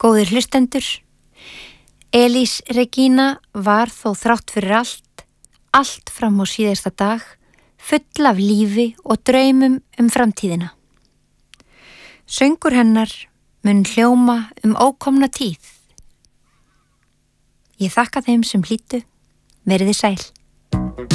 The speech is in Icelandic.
Góðir hlustendur, Elís Regína var þó þrátt fyrir allt fram á síðasta dag, full af lífi og draumum framtíðina. Söngur hennar mun hljóma ókomna tíð. Ég þakka þeim sem hlýddu, veriði sæl.